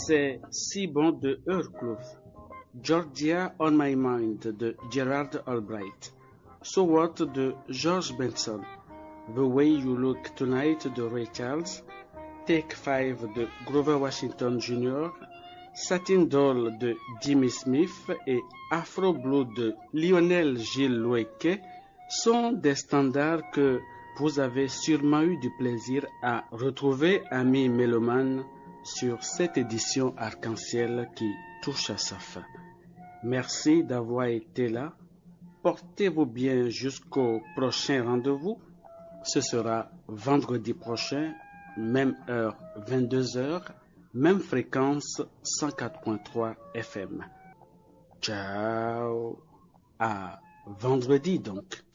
C'est Si bon de Urkluf, Georgia on My Mind de Gerard Albright, So What de George Benson, The Way You Look Tonight de Ray Charles, Take 5 de Grover Washington Jr., Satin Doll de Jimmy Smith et Afro Blue de Lionel Gilles Loueke sont des standards que vous avez sûrement eu du plaisir à retrouver, amis mélomanes, sur cette édition arc-en-ciel qui touche à sa fin. Merci d'avoir été là. Portez-vous bien jusqu'au prochain rendez-vous. Ce sera vendredi prochain, même heure 22h, même fréquence 104.3 FM. Ciao. À vendredi donc.